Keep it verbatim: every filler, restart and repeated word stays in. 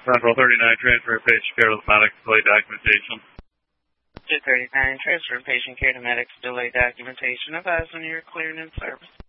Central thirty-nine, transfer patient care to the medics, delay documentation. two thirty-nine, transfer patient care to medics, delay documentation. Advise when you're cleared in service.